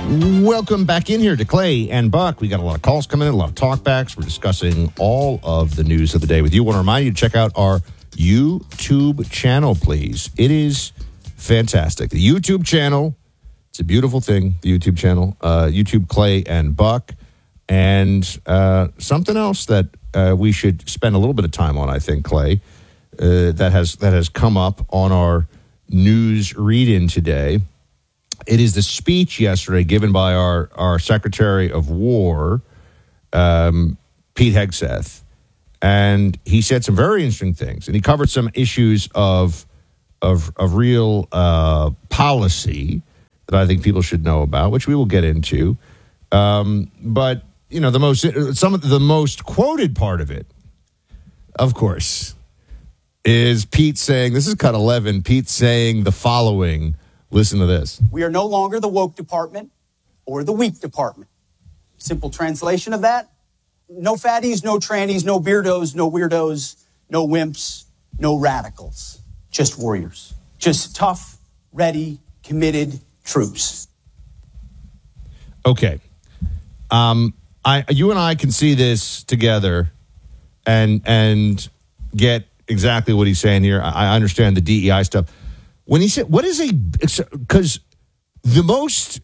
Welcome back in here to Clay and Buck. We got a lot of calls coming in, a lot of talkbacks. We're discussing all of the news of the day with you. I want to remind you to check out our YouTube channel, please. It is fantastic. The YouTube channel, it's a beautiful thing, the YouTube channel. YouTube Clay and Buck. And something else that we should spend a little bit of time on, I think, Clay, that has come up on our news read-in today. It is the speech yesterday given by our Secretary of War, Pete Hegseth, and he said some very interesting things, and he covered some issues of real policy that I think people should know about, which we will get into. But you know, some of the most quoted part of it, of course, is Pete saying, this is cut 11. Pete saying the following. Listen to this. We are no longer the woke department or the weak department. Simple translation of that: no fatties, no trannies, no beardos, no weirdos, no wimps, no radicals. Just warriors. Just tough, ready, committed troops. Okay. You and I can see this together and get exactly what he's saying here. I understand the DEI stuff. When he said, because the most,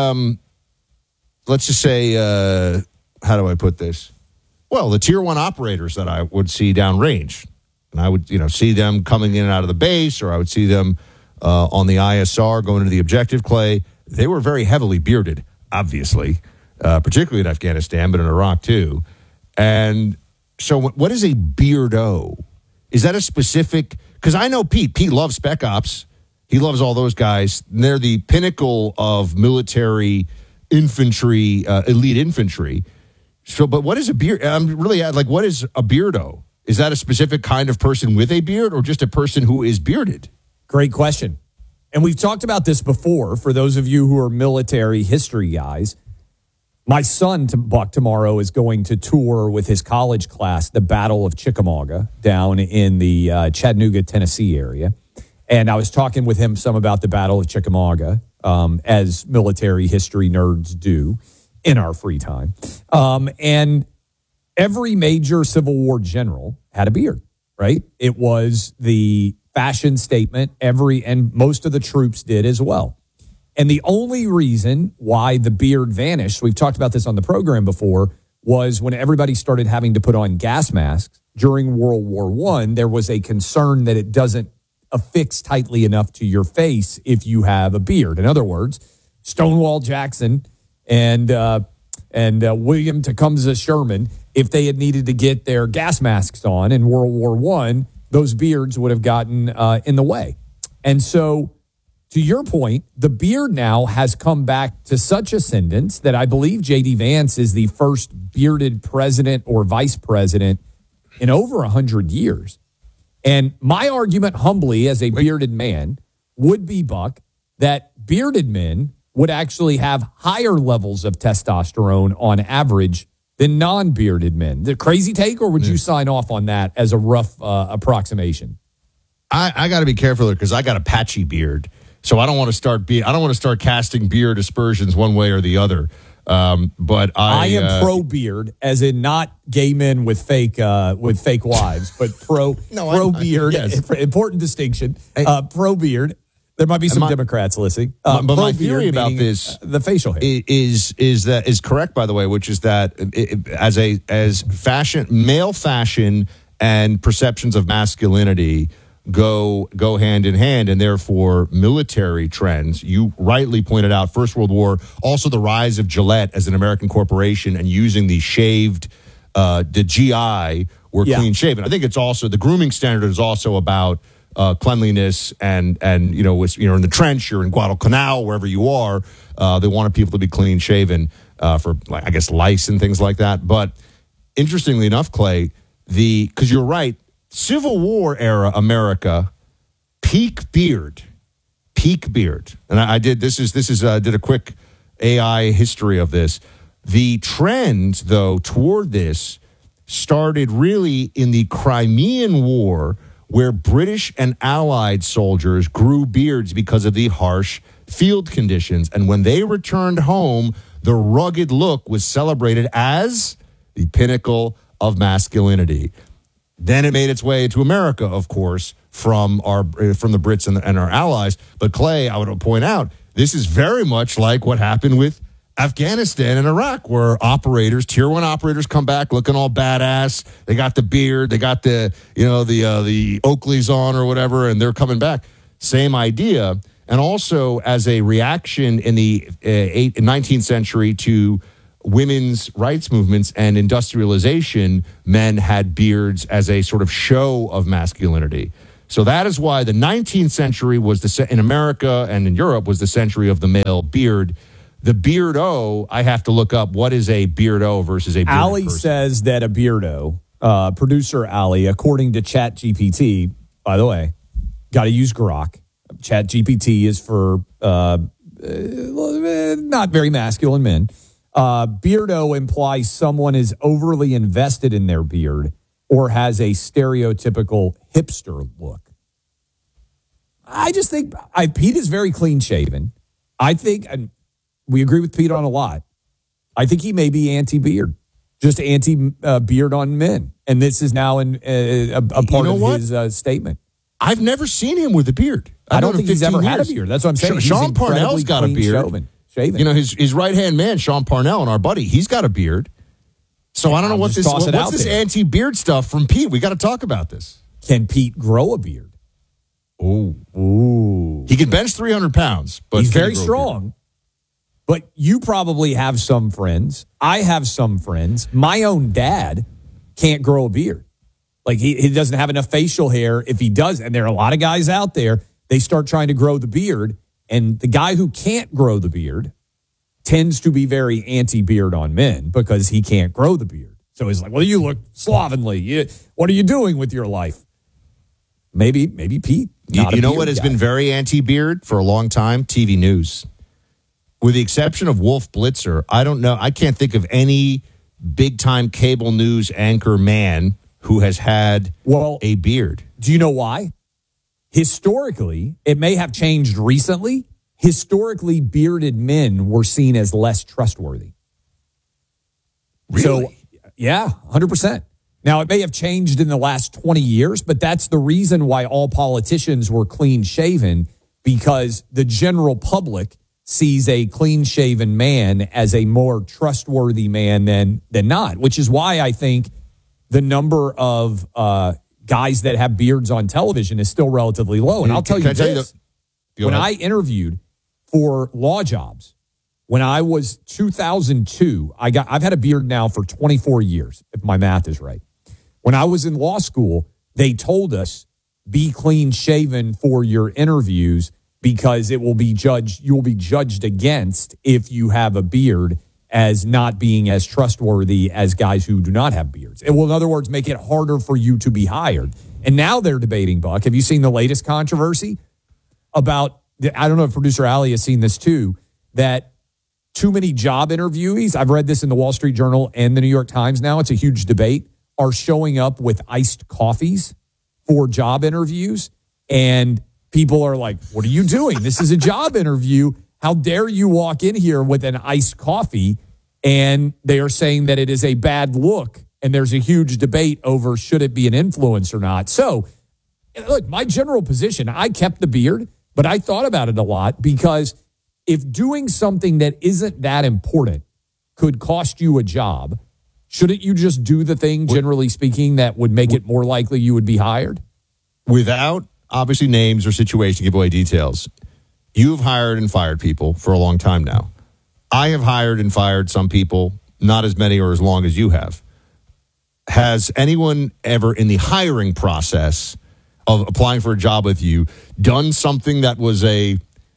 let's just say, how do I put this? Well, the tier 1 operators that I would see downrange, and I would, see them coming in and out of the base, or I would see them on the ISR going into the objective, Clay. They were very heavily bearded, obviously, particularly in Afghanistan, but in Iraq too. And so what is a beardo? Is that a specific, because I know Pete loves Spec Ops. He loves all those guys. They're the pinnacle of military infantry, elite infantry. So, but what is a beard? I'm really what is a beardo? Is that a specific kind of person with a beard, or just a person who is bearded? Great question. And we've talked about this before. For those of you who are military history guys, my son, Buck, tomorrow is going to tour with his college class the Battle of Chickamauga down in the Chattanooga, Tennessee area. And I was talking with him some about the Battle of Chickamauga, as military history nerds do in our free time. And every major Civil War general had a beard, right? It was the fashion statement. And most of the troops did as well. And the only reason why the beard vanished, we've talked about this on the program before, was when everybody started having to put on gas masks during World War I, there was a concern that it doesn't affix tightly enough to your face if you have a beard. In other words, Stonewall Jackson and William Tecumseh Sherman, if they had needed to get their gas masks on in World War I, those beards would have gotten in the way. And so, to your point, the beard now has come back to such ascendance that I believe J.D. Vance is the first bearded president or vice president in over 100 years. And my argument, humbly, as a bearded man, would be, Buck, that bearded men would actually have higher levels of testosterone on average than non-bearded men. The crazy take, or would you sign off on that as a rough approximation? I got to be careful there because I got a patchy beard. So I don't want to start casting beard aspersions one way or the other. But I am pro beard, as in not gay men with fake wives, but pro beard. Yes. Important distinction. Pro beard. There might be some Democrats listening. But my theory about this, the facial hair, is correct, by the way, which is that as fashion, male fashion and perceptions of masculinity go hand in hand, and therefore military trends. You rightly pointed out First World War, also the rise of Gillette as an American corporation and using the shaved, the GI were clean shaven. I think it's also the grooming standard is also about cleanliness and you're in the trench, you're in Guadalcanal, wherever you are, they wanted people to be clean shaven for lice and things like that. But interestingly enough, Clay, because you're right. Civil War era America, peak beard, and I did did a quick AI history of this. The trend, though, toward this started really in the Crimean War, where British and Allied soldiers grew beards because of the harsh field conditions. And when they returned home, the rugged look was celebrated as the pinnacle of masculinity. Then it made its way to America, of course, from the Brits and our allies. But Clay, I would point out, this is very much like what happened with Afghanistan and Iraq, where tier 1 operators come back looking all badass. They got the beard, they got the Oakleys on or whatever, and they're coming back. Same idea. And also as a reaction in the 19th century to women's rights movements and industrialization, men had beards as a sort of show of masculinity. So that is why the 19th century was in America and in Europe was the century of the male beard. The beardo, I have to look up what is a beardo versus a bearded Ali person. says that a beardo, producer Ali, according to ChatGPT, by the way, got to use Grok. ChatGPT is for not very masculine men. Beardo implies someone is overly invested in their beard or has a stereotypical hipster look. I just think Pete is very clean shaven. I think, and we agree with Pete on a lot, I think he may be anti-beard, just anti-beard on men. And this is now a part of his statement. I've never seen him with a beard. I don't think he's ever had a beard. That's what I'm saying. Sean Parnell's got a beard. Shaven. You know, his right-hand man, Sean Parnell, and our buddy, he's got a beard. So I don't know what's this anti-beard stuff from Pete. We got to talk about this. Can Pete grow a beard? Ooh. He can bench 300 pounds, but he's very strong. But you probably have some friends. I have some friends. My own dad can't grow a beard. Like he doesn't have enough facial hair. If he does, and there are a lot of guys out there, they start trying to grow the beard. And the guy who can't grow the beard tends to be very anti-beard on men because he can't grow the beard. So he's like, well, you look slovenly. What are you doing with your life? Maybe Pete. You know what has been very anti-beard for a long time? TV news. With the exception of Wolf Blitzer, I don't know. I can't think of any big-time cable news anchor man who has had a beard. Do you know why? Historically, it may have changed recently. Historically, bearded men were seen as less trustworthy. Really? So, yeah, 100%. Now, it may have changed in the last 20 years, but that's the reason why all politicians were clean-shaven, because the general public sees a clean-shaven man as a more trustworthy man than not, which is why I think the number of guys that have beards on television is still relatively low. And I'll tell you this. When I interviewed for law jobs, when I was 2002, I've had a beard now for 24 years, if my math is right. When I was in law school, they told us, be clean shaven for your interviews because it will be judged, you will be judged against if you have a beard as not being as trustworthy as guys who do not have beards. It will, in other words, make it harder for you to be hired. And now they're debating, Buck. Have you seen the latest controversy about, I don't know if producer Ali has seen this too, that too many job interviewees, I've read this in the Wall Street Journal and the New York Times now, it's a huge debate, are showing up with iced coffees for job interviews. And people are like, what are you doing? This is a job interview. How dare you walk in here with an iced coffee? And they are saying that it is a bad look. And there's a huge debate over should it be an influence or not. So, look, my general position, I kept the beard, but I thought about it a lot because if doing something that isn't that important could cost you a job, shouldn't you just do the thing, generally speaking, that would make it more likely you would be hired? Without, obviously, names or situation, give away details. You've hired and fired people for a long time now. I have hired and fired some people, not as many or as long as you have. Has anyone ever in the hiring process of applying for a job with you done something that was an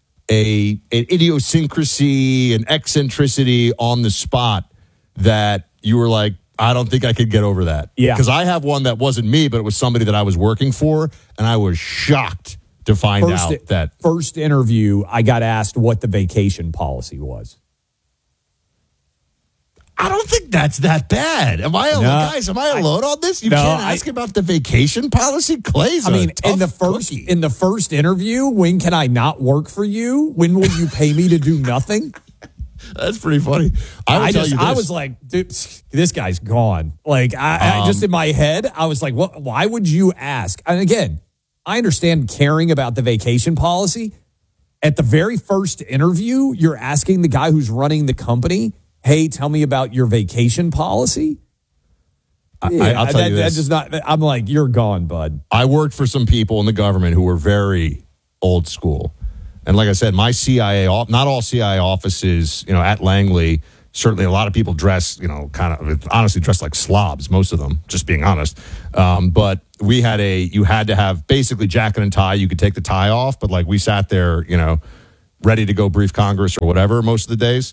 idiosyncrasy, an eccentricity on the spot that you were like, I don't think I could get over that? Yeah. Because I have one that wasn't me, but it was somebody that I was working for, and I was shocked to find out that first interview, I got asked what the vacation policy was. I don't think that's that bad. Am I alone, guys? Am I alone on this? You can't ask about the vacation policy. Clay's in the first interview, when can I not work for you? When will you pay me to do nothing? That's pretty funny. I was like, dude, this guy's gone. Like, I just in my head, I was like, what? Why would you ask? And again, I understand caring about the vacation policy. At the very first interview, you're asking the guy who's running the company, hey, tell me about your vacation policy. I'll tell you this. I'm like, you're gone, bud. I worked for some people in the government who were very old school. And like I said, my CIA, not all CIA offices, at Langley, certainly a lot of people dress, honestly dress like slobs, most of them, just being honest. But you had to have basically jacket and tie. You could take the tie off, but like we sat there, ready to go brief Congress or whatever most of the days.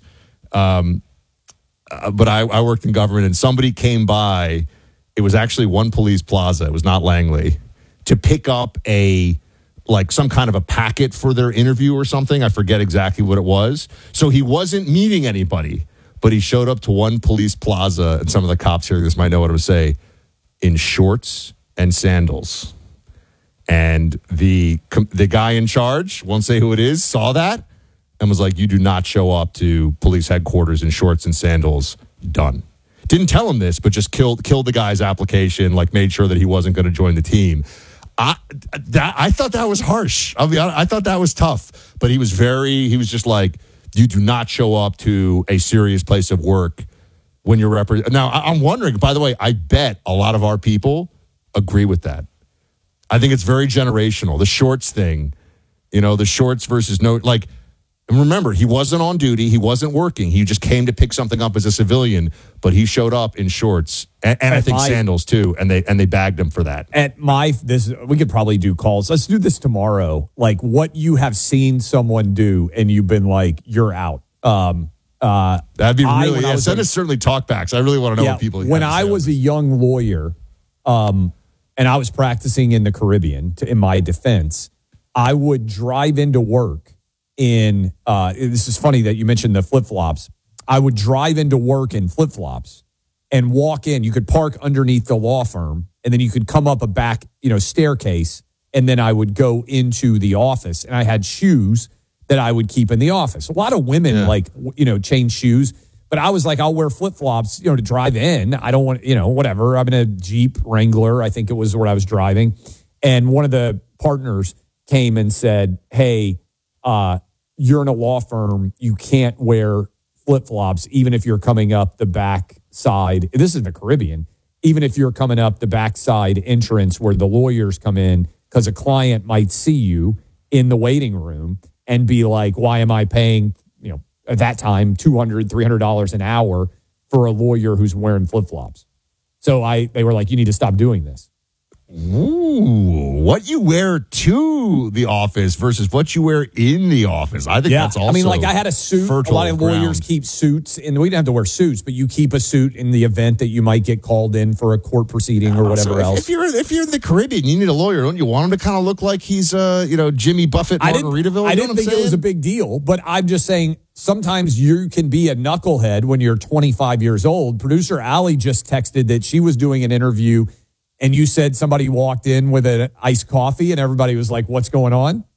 But I worked in government, and somebody came by. It was actually One Police Plaza. It was not Langley, to pick up some kind of a packet for their interview or something. I forget exactly what it was. So he wasn't meeting anybody, but he showed up to One Police Plaza, and some of the cops hearing this might know what I'm saying, in shorts and sandals. And the guy in charge, won't say who it is, saw that and was like, you do not show up to police headquarters in shorts and sandals. Done. Didn't tell him this, but just killed the guy's application, made sure that he wasn't going to join the team. I thought that was harsh. I thought that was tough. But he was just like, you do not show up to a serious place of work when you're representing. Now, I'm wondering, by the way, I bet a lot of our people agree with that. I think it's very generational. The shorts thing, the shorts versus no, and remember, he wasn't on duty. He wasn't working. He just came to pick something up as a civilian, but he showed up in shorts and I think sandals too. And they bagged him for that. We could probably do calls. Let's do this tomorrow. Like what you have seen someone do and you've been like, you're out. That'd be really, send us certainly talkbacks. I really want to know what people. When I was a young lawyer, and I was practicing in the Caribbean in my defense, I would drive into work this is funny that you mentioned the flip-flops. I would drive into work in flip-flops and walk in. You could park underneath the law firm, and then you could come up a back, staircase, and then I would go into the office. And I had shoes that I would keep in the office. A lot of women change shoes, but I was like, I'll wear flip-flops, to drive in. I don't want, whatever. I'm in a Jeep Wrangler, I think it was what I was driving. And one of the partners came and said, hey, you're in a law firm. You can't wear flip-flops, even if you're coming up the back side. This is the Caribbean. Even if you're coming up the backside entrance where the lawyers come in, because a client might see you in the waiting room and be like, why am I paying, at that time, $200, $300 an hour for a lawyer who's wearing flip-flops? So they were like, you need to stop doing this. Ooh, what you wear to the office versus what you wear in the office. I think that's also I had a suit. A lot of lawyers keep suits, and we didn't have to wear suits, but you keep a suit in the event that you might get called in for a court proceeding or whatever else. If you're in the Caribbean, you need a lawyer. Don't you want him to kind of look like he's Jimmy Buffett, Margaritaville? I didn't think it was a big deal, but I'm just saying sometimes you can be a knucklehead when you're 25 years old. Producer Allie just texted that she was doing an interview and you said somebody walked in with an iced coffee and everybody was like, what's going on?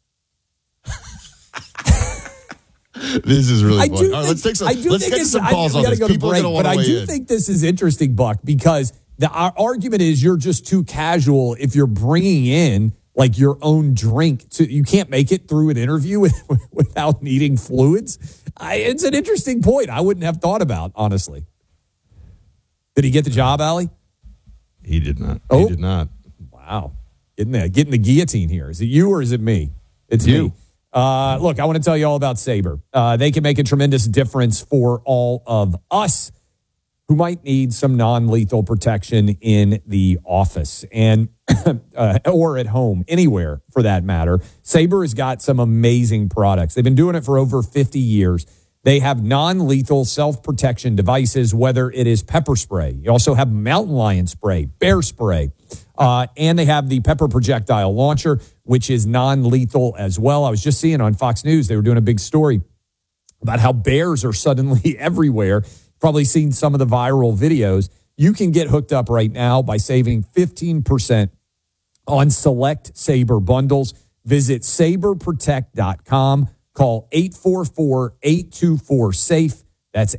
This is really fun. All right, let's get to some calls on this. People are going to want to weigh in. But I do think this is interesting, Buck, because our argument is you're just too casual if you're bringing in your own drink. You can't make it through an interview without needing fluids. It's an interesting point I wouldn't have thought about, honestly. Did he get the job, Allie? He did not. Oh. He did not. Wow. Getting the guillotine here. Is it you or is it me? It's you. Me. Look, I want to tell you all about Sabre. They can make a tremendous difference for all of us who might need some non-lethal protection in the office and or at home, anywhere for that matter. Sabre has got some amazing products. They've been doing it for over 50 years. They have non-lethal self-protection devices, whether it is pepper spray. You also have mountain lion spray, bear spray, and they have the pepper projectile launcher, which is non-lethal as well. I was just seeing on Fox News, they were doing a big story about how bears are suddenly everywhere probably seen some of the viral videos. You can get hooked up right now by saving 15% on select Sabre bundles. Visit saberprotect.com. Call 844-824-SAFE. That's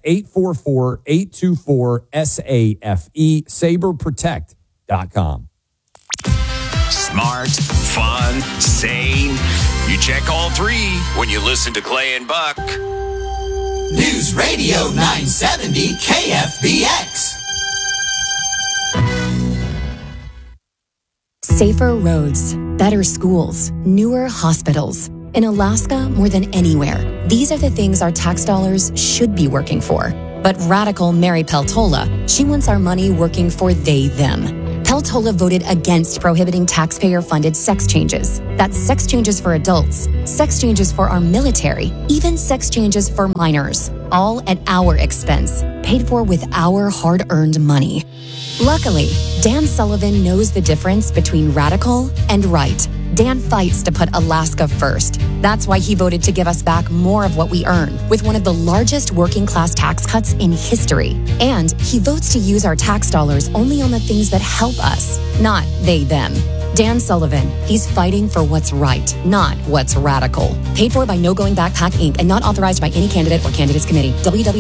844-824-SAFE. Saberprotect.com. Smart, fun, sane. You check all three when you listen to Clay and Buck. News Radio 970 KFBX. Safer roads, better schools, newer hospitals. In Alaska, more than anywhere, these are the things our tax dollars should be working for. But radical Mary Peltola, she wants our money working for they, them. Peltola voted against prohibiting taxpayer-funded sex changes. That's sex changes for adults, sex changes for our military, even sex changes for minors. All at our expense, paid for with our hard-earned money. Luckily, Dan Sullivan knows the difference between radical and right. Dan fights to put Alaska first. That's why he voted to give us back more of what we earn, with one of the largest working class tax cuts in history. And he votes to use our tax dollars only on the things that help us, not they, them. Dan Sullivan, he's fighting for what's right, not what's radical. Paid for by No Going Back PAC, Inc. and not authorized by any candidate or candidates committee.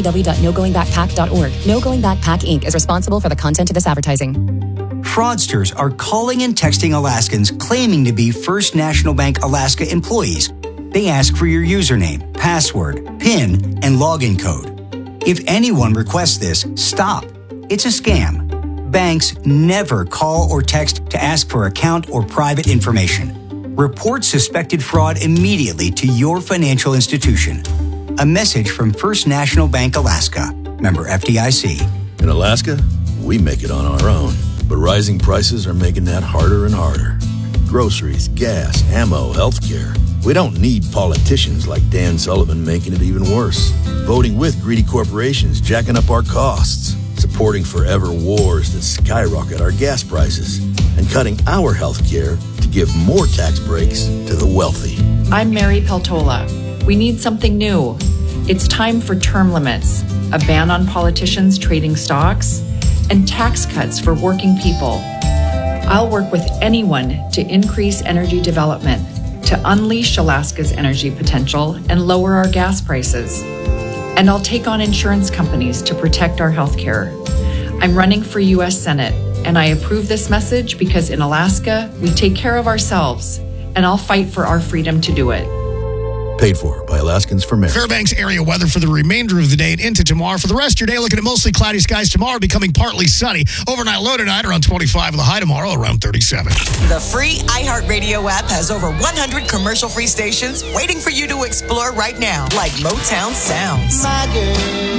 www.nogoingbackpac.org. No Going Back PAC, Inc. is responsible for the content of this advertising. Fraudsters are calling and texting Alaskans claiming to be First National Bank Alaska employees. They ask for your username, password, PIN, and login code. If anyone requests this, stop. It's a scam. Banks never call or text to ask for account or private information. Report suspected fraud immediately to your financial institution. A message from First National Bank Alaska. Member FDIC. In Alaska, we make it on our own. But rising prices are making that harder and harder. Groceries, gas, ammo, healthcare. We don't need politicians like Dan Sullivan making it even worse. Voting with greedy corporations jacking up our costs. Supporting forever wars that skyrocket our gas prices. And cutting our healthcare to give more tax breaks to the wealthy. I'm Mary Peltola. We need something new. It's time for term limits, a ban on politicians trading stocks, and tax cuts for working people. I'll work with anyone to increase energy development, to unleash Alaska's energy potential and lower our gas prices. And I'll take on insurance companies to protect our health care. I'm running for U.S. Senate, and I approve this message because in Alaska, we take care of ourselves, and I'll fight for our freedom to do it. Paid for by Alaskans for Mayor. Fairbanks area weather for the remainder of the day and into tomorrow. For the rest of your day, looking at mostly cloudy skies tomorrow, becoming partly sunny. Overnight low tonight around 25, and the high tomorrow around 37. The free iHeartRadio app has over 100 commercial-free stations waiting for you to explore right now, like Motown Sounds. My girl,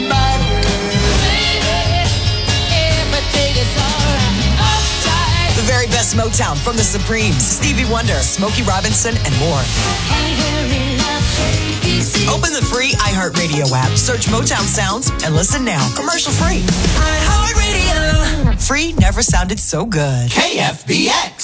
baby, everything is all right. The very best Motown from the Supremes, Stevie Wonder, Smokey Robinson, and more. Open the free iHeartRadio app, search Motown Sounds, and listen now. Commercial free. iHeartRadio. Free never sounded so good. KFBX.